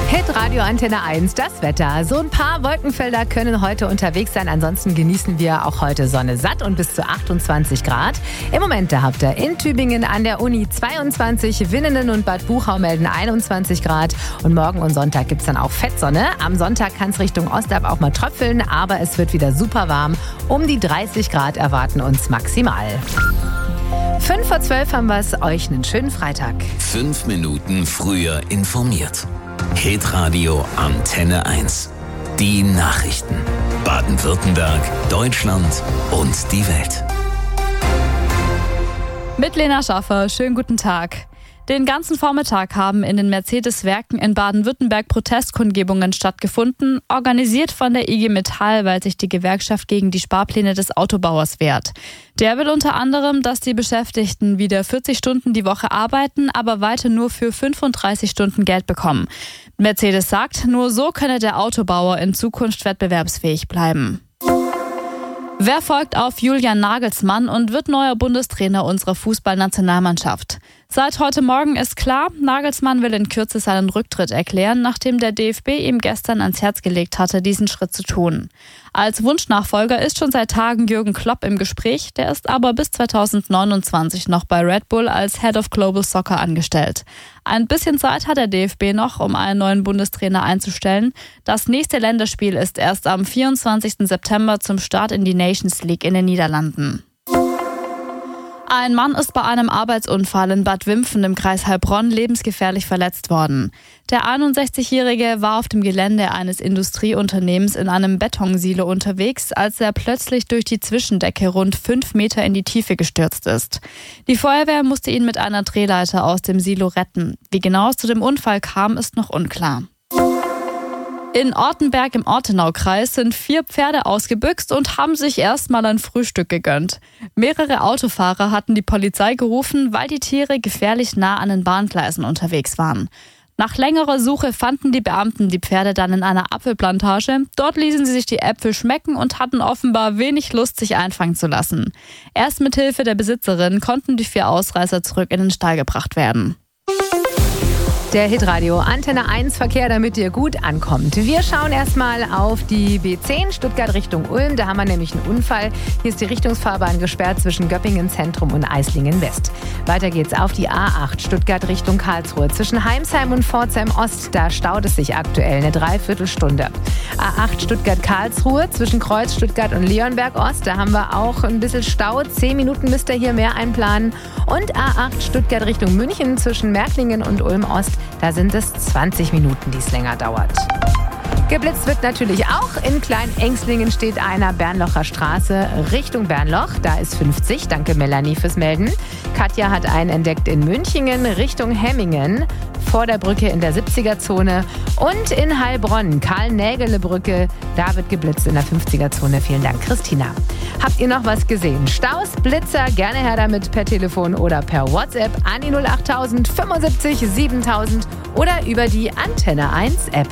Hitradio Antenne 1, das Wetter. So ein paar Wolkenfelder können heute unterwegs sein. Ansonsten genießen wir auch heute Sonne satt und bis zu 28 Grad. Im Moment, da habt ihr in Tübingen an der Uni 22, Winnenden und Bad Buchau melden 21 Grad. Und morgen und Sonntag gibt es dann auch Fettsonne. Am Sonntag kann es Richtung Ostab auch mal tröpfeln, aber es wird wieder super warm. Um die 30 Grad erwarten uns maximal. 11:55 haben wir es. Euch einen schönen Freitag. 5 Minuten früher informiert. Hitradio Antenne 1. Die Nachrichten. Baden-Württemberg, Deutschland und die Welt. Mit Lena Schaffer, schönen guten Tag. Den ganzen Vormittag haben in den Mercedes-Werken in Baden-Württemberg Protestkundgebungen stattgefunden, organisiert von der IG Metall, weil sich die Gewerkschaft gegen die Sparpläne des Autobauers wehrt. Der will unter anderem, dass die Beschäftigten wieder 40 Stunden die Woche arbeiten, aber weiter nur für 35 Stunden Geld bekommen. Mercedes sagt, nur so könne der Autobauer in Zukunft wettbewerbsfähig bleiben. Wer folgt auf Julian Nagelsmann und wird neuer Bundestrainer unserer Fußballnationalmannschaft? Seit heute Morgen ist klar, Nagelsmann will in Kürze seinen Rücktritt erklären, nachdem der DFB ihm gestern ans Herz gelegt hatte, diesen Schritt zu tun. Als Wunschnachfolger ist schon seit Tagen Jürgen Klopp im Gespräch, der ist aber bis 2029 noch bei Red Bull als Head of Global Soccer angestellt. Ein bisschen Zeit hat der DFB noch, um einen neuen Bundestrainer einzustellen. Das nächste Länderspiel ist erst am 24. September zum Start in die Nations League in den Niederlanden. Ein Mann ist bei einem Arbeitsunfall in Bad Wimpfen im Kreis Heilbronn lebensgefährlich verletzt worden. Der 61-Jährige war auf dem Gelände eines Industrieunternehmens in einem Betonsilo unterwegs, als er plötzlich durch die Zwischendecke rund 5 Meter in die Tiefe gestürzt ist. Die Feuerwehr musste ihn mit einer Drehleiter aus dem Silo retten. Wie genau es zu dem Unfall kam, ist noch unklar. In Ortenberg im Ortenaukreis sind 4 Pferde ausgebüxt und haben sich erstmal ein Frühstück gegönnt. Mehrere Autofahrer hatten die Polizei gerufen, weil die Tiere gefährlich nah an den Bahngleisen unterwegs waren. Nach längerer Suche fanden die Beamten die Pferde dann in einer Apfelplantage. Dort ließen sie sich die Äpfel schmecken und hatten offenbar wenig Lust, sich einfangen zu lassen. Erst mit Hilfe der Besitzerin konnten die 4 Ausreißer zurück in den Stall gebracht werden. Der Hitradio Antenne 1 Verkehr, damit ihr gut ankommt. Wir schauen erstmal auf die B10 Stuttgart Richtung Ulm. Da haben wir nämlich einen Unfall. Hier ist die Richtungsfahrbahn gesperrt zwischen Göppingen Zentrum und Eislingen West. Weiter geht's auf die A8 Stuttgart Richtung Karlsruhe. Zwischen Heimsheim und Pforzheim Ost, da staut es sich aktuell eine Dreiviertelstunde. A8 Stuttgart Karlsruhe zwischen Kreuz Stuttgart und Leonberg Ost. Da haben wir auch ein bisschen Stau. 10 Minuten müsst ihr hier mehr einplanen. Und A8 Stuttgart Richtung München zwischen Märklingen und Ulm Ost. Da sind es 20 Minuten, die es länger dauert. Geblitzt wird natürlich auch. In Klein-Engslingen steht einer, Bernlocher Straße Richtung Bernloch. Da ist 50. Danke Melanie fürs Melden. Katja hat einen entdeckt in Münchingen Richtung Hemmingen. Vor der Brücke in der 70er-Zone. Und in Heilbronn, Karl-Nägele-Brücke. Da wird geblitzt in der 50er-Zone. Vielen Dank, Christina. Habt ihr noch was gesehen? Staus, Blitzer, gerne her damit per Telefon oder per WhatsApp an die 08000 75 7000 oder über die Antenne 1 App.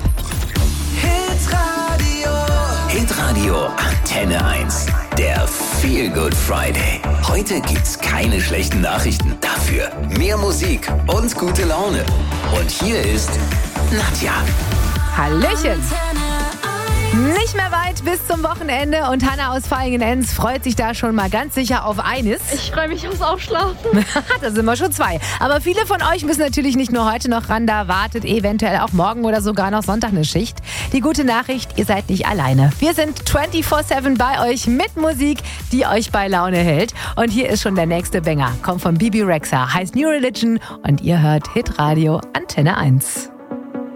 Hitradio Antenne 1. Der Feel Good Friday. Heute gibt's keine schlechten Nachrichten. Dafür mehr Musik und gute Laune. Und hier ist Nadja. Hallöchen. Nicht mehr weit bis zum Wochenende und Hanna aus Vaihingen-Enz freut sich da schon mal ganz sicher auf eines. Ich freue mich aufs Aufschlafen. Da sind wir schon 2. Aber viele von euch müssen natürlich nicht nur heute noch ran, da wartet eventuell auch morgen oder sogar noch Sonntag eine Schicht. Die gute Nachricht, ihr seid nicht alleine. Wir sind 24/7 bei euch mit Musik, die euch bei Laune hält. Und hier ist schon der nächste Banger. Kommt von Bibi Rexha, heißt New Religion und ihr hört Hitradio Antenne 1.